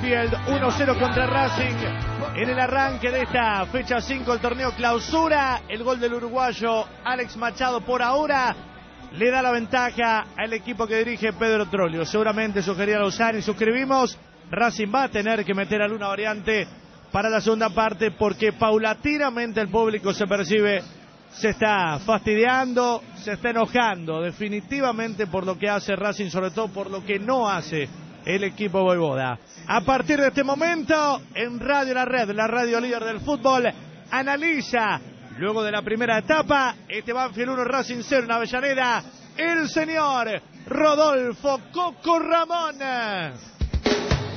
Banfield 1-0 contra Racing en el arranque de esta fecha 5 del torneo clausura. El gol del uruguayo Alex Machado por ahora le da la ventaja al equipo que dirige Pedro Troglio. Seguramente sugería Lozano y suscribimos. Racing va a tener que meter alguna variante para la segunda parte porque paulatinamente el público se percibe, se está fastidiando, se está enojando definitivamente por lo que hace Racing, sobre todo por lo que no hace el equipo Voivoda. A partir de este momento, en Radio La Red, la radio líder del fútbol, analiza, luego de la primera etapa, este Banfield 1 Racing 0 en Avellaneda, el señor Rodolfo Coco Ramón.